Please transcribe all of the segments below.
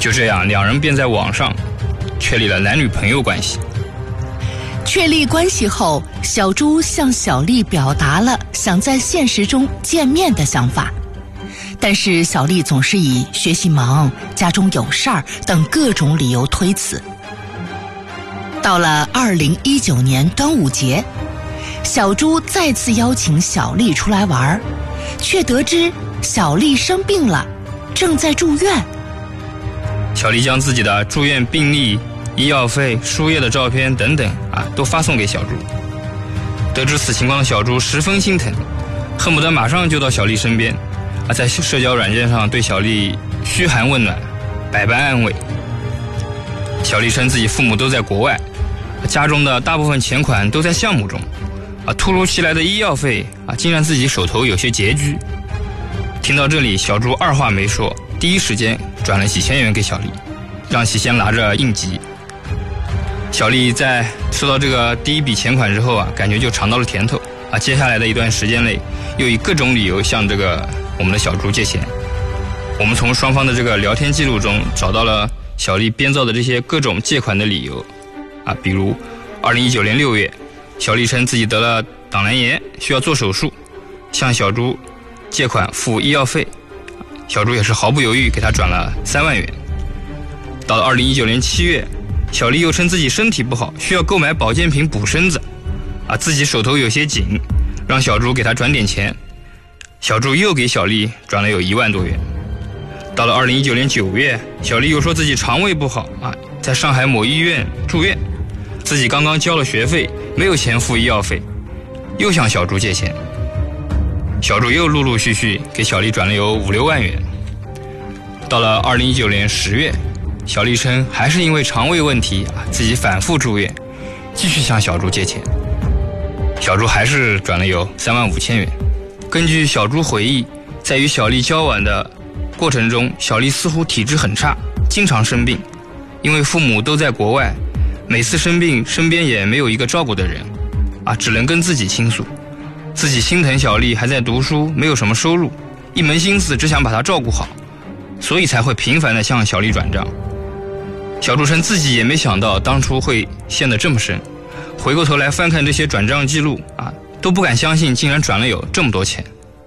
就这样，两人便在网上确立了男女朋友关系。 确立关系后，小朱向小丽表达了想在现实中见面的想法，但是小丽总是以学习忙、家中有事儿等各种理由推辞。到了2019年端午节，小朱再次邀请小丽出来玩，却得知小丽生病了，正在住院。 小丽将自己的住院病历、医药费、输液的照片等等都发送给小朱。得知此情况的小朱十分心疼，恨不得马上就到小丽身边，在社交软件上对小丽嘘寒问暖，百般安慰。小丽称自己父母都在国外，家中的大部分钱款都在项目中，突如其来的医药费竟让自己手头有些拮据。听到这里，小朱二话没说，第一时间转了几千元给小丽，让其先拿着应急。小丽在收到这个第一笔钱款之后感觉就尝到了甜头接下来的一段时间内，又以各种理由向我们的小朱借钱。我们从双方的这个聊天记录中找到了小丽编造的这些各种借款的理由比如2019年6月，小丽称自己得了胆囊炎，需要做手术，向小朱借款付医药费，小朱也是毫不犹豫给他转了3万元。到了2019年7月，小丽又称自己身体不好，需要购买保健品补身子自己手头有些紧，让小朱给他转点钱。小朱又给小丽转了有1万多元。到了2019年9月，小丽又说自己肠胃不好在上海某医院住院，自己刚刚交了学费，没有钱付医药费，又向小朱借钱。小朱又陆陆续续给小丽转了有5、6万元。到了2019年10月，小丽称还是因为肠胃问题自己反复住院，继续向小朱借钱。小朱还是转了有3万5千元。根据小朱回忆，在与小丽交往的过程中，小丽似乎体质很差，经常生病，因为父母都在国外，每次生病身边也没有一个照顾的人只能跟自己倾诉。自己心疼小丽还在读书，没有什么收入，一门心思只想把她照顾好，所以才会频繁地向小丽转账。小朱称自己也没想到当初会陷得这么深，回过头来翻看这些转账记录都不敢相信竟然转了有这么多钱。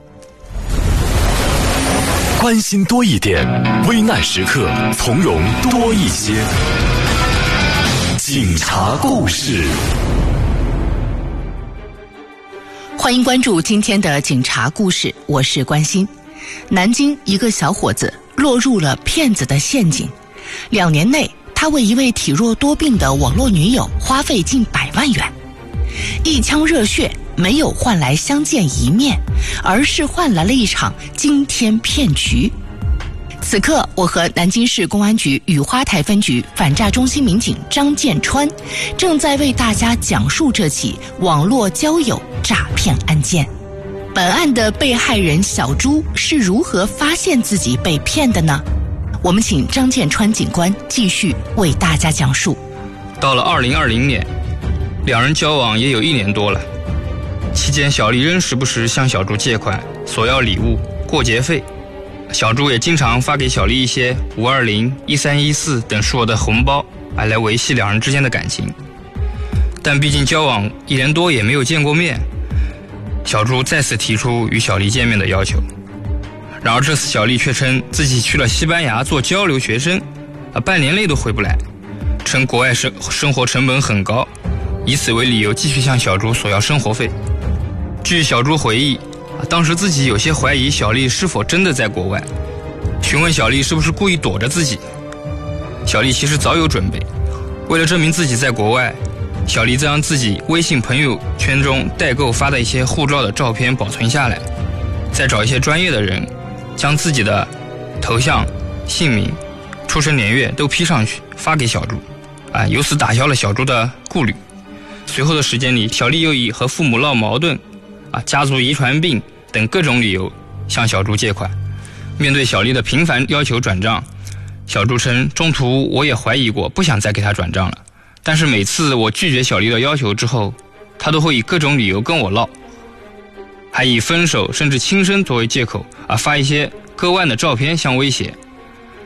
关心多一点，危难时刻从容多一些。警察故事， 欢迎关注今天的警察故事，我是关心。南京一个小伙子落入了骗子的陷阱，2年内他为一位体弱多病的网络女友花费近100万元，一腔热血没有换来相见一面，而是换来了一场惊天骗局。此刻我和南京市公安局雨花台分局反诈中心民警张建川正在为大家讲述这起网络交友诈骗案件。本案的被害人小朱是如何发现自己被骗的呢？我们请张建川警官继续为大家讲述。 到了2020年，两人交往也有1年多了，期间小丽仍时不时向小朱借款，索要礼物、过节费。小朱也经常发给小丽一些520、1314等数额的红包来维系两人之间的感情。但毕竟交往1年多也没有见过面，小朱再次提出与小丽见面的要求。然而这次小丽却称自己去了西班牙做交流学生半年内都回不来，称国外生活成本很高，以此为理由继续向小朱索要生活费。据小朱回忆，当时自己有些怀疑小丽是否真的在国外，询问小丽是不是故意躲着自己。小丽其实早有准备，为了证明自己在国外，小丽将自己微信朋友圈中代购发的一些护照的照片保存下来，再找一些专业的人将自己的头像、姓名、出生年月都 P 上去发给小朱由此打消了小朱的顾虑。随后的时间里，小丽又以和父母闹矛盾家族遗传病等各种理由向小朱借款。面对小丽的频繁要求转账，小朱称中途我也怀疑过，不想再给她转账了，但是每次我拒绝小丽的要求之后，她都会以各种理由跟我闹，还以分手甚至轻生作为借口发一些割腕的照片相威胁。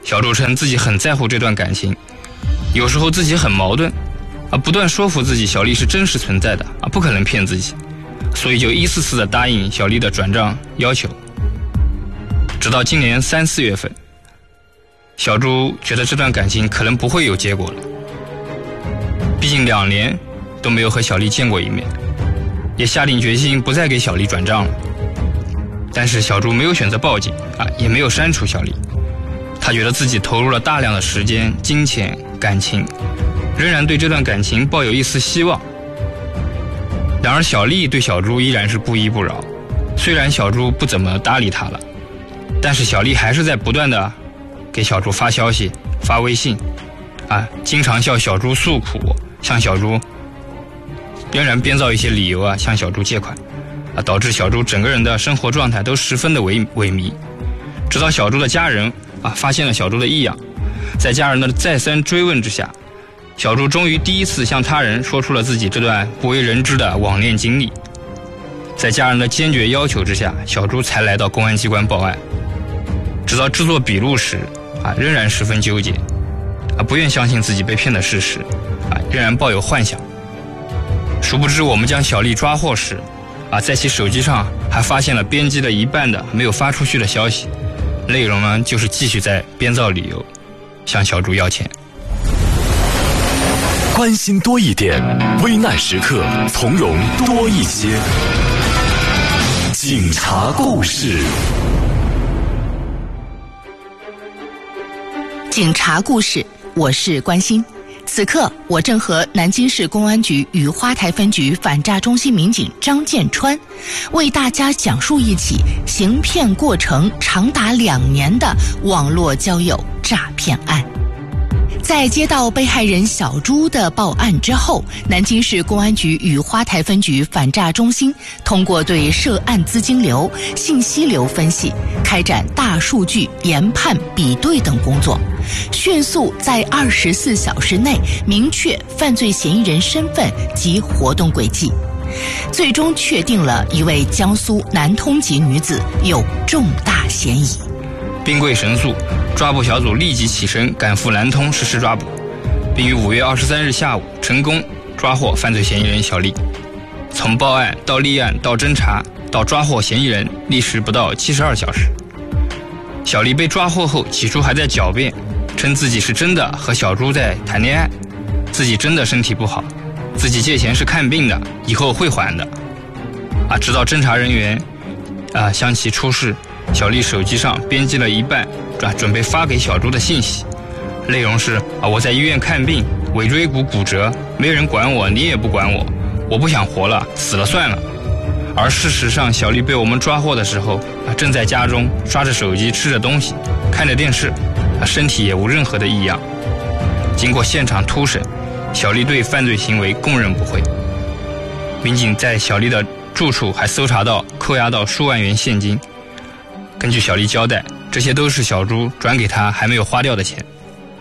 小朱称自己很在乎这段感情，有时候自己很矛盾，不断说服自己小丽是真实存在的，不可能骗自己，所以就一次次的答应小丽的转账要求。直到今年3、4月份，小朱觉得这段感情可能不会有结果了，毕竟2年都没有和小丽见过一面，也下定决心不再给小丽转账了。但是小朱没有选择报警，也没有删除小丽。他觉得自己投入了大量的时间、金钱、感情，仍然对这段感情抱有一丝希望。然而小丽对小朱依然是不依不饶，虽然小朱不怎么搭理她了，但是小丽还是在不断的给小朱发消息、发微信，经常向小朱诉苦，向小朱仍然编造一些理由向小朱借款，导致小朱整个人的生活状态都十分的萎靡。直到小朱的家人发现了小朱的异样，在家人的再三追问之下，小朱终于第一次向他人说出了自己这段不为人知的网恋经历。在家人的坚决要求之下，小朱才来到公安机关报案。直到制作笔录时，仍然十分纠结，不愿相信自己被骗的事实，仍然抱有幻想。殊不知我们将小丽抓获时，在其手机上还发现了编辑了一半的没有发出去的消息，内容呢就是继续在编造理由向小朱要钱。 关心多一点，危难时刻从容多一些。警察故事。 警察故事，我是关心。此刻我正和南京市公安局雨花台分局反诈中心民警张建川为大家讲述一起行骗过程长达2年的网络交友诈骗案。在接到被害人小朱的报案之后，南京市公安局雨花台分局反诈中心通过对涉案资金流、信息流分析，开展大数据研判比对等工作，迅速在24小时内明确犯罪嫌疑人身份及活动轨迹，最终确定了一位江苏南通籍女子有重大嫌疑。 兵贵神速，抓捕小组立即起身赶赴南通实施抓捕，并于5月23日下午成功抓获犯罪嫌疑人小丽。从报案到立案到侦查到抓获嫌疑人，历时不到72小时。小丽被抓获后，起初还在狡辩，称自己是真的和小朱在谈恋爱，自己真的身体不好，自己借钱是看病的，以后会还的。直到侦查人员向其出示小丽手机上编辑了一半准备发给小朱的信息，内容是我在医院看病，尾椎骨骨折，没人管我，你也不管我，我不想活了，死了算了。而事实上，小丽被我们抓获的时候正在家中刷着手机，吃着东西，看着电视，身体也无任何的异样。经过现场突审，小丽对犯罪行为供认不讳。民警在小丽的住处还搜查到扣押到数万元现金。根据小丽交代，这些都是小朱转给她还没有花掉的钱。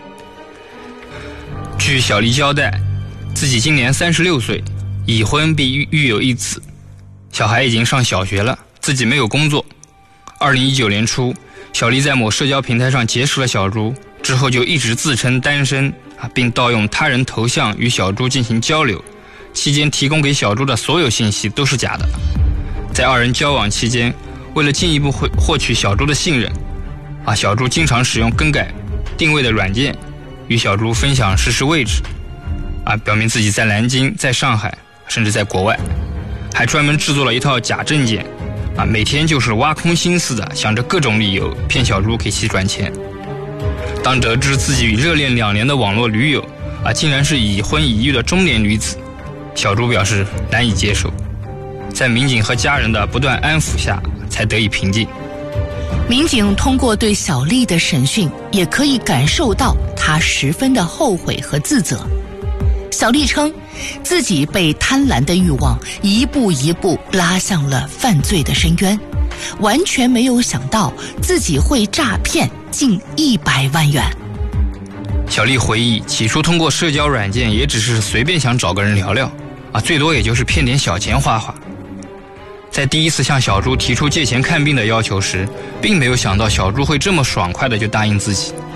据小丽交代，自己今年36岁，已婚并育有一子，小孩已经上小学了，自己没有工作。2019年初，小丽在某社交平台上结识了小朱，之后就一直自称单身，并盗用他人头像与小朱进行交流，期间提供给小朱的所有信息都是假的。在2人交往期间，为了进一步获取小朱的信任，小朱经常使用更改定位的软件与小朱分享实时位置，表明自己在南京、在上海，甚至在国外，还专门制作了一套假证件，每天就是挖空心思的想着各种理由骗小朱给其转钱。当得知自己与热恋2年的网络女友竟然是已婚已育的中年女子，小朱表示难以接受，在民警和家人的不断安抚下才得以平静。 民警通过对小丽的审讯，也可以感受到她十分的后悔和自责。小丽称，自己被贪婪的欲望一步一步拉向了犯罪的深渊，完全没有想到自己会诈骗近100万元。 小丽回忆，起初通过社交软件也只是随便想找个人聊聊，最多也就是骗点小钱花花。在第一次向小朱提出借钱看病的要求时，并没有想到小朱会这么爽快的就答应自己。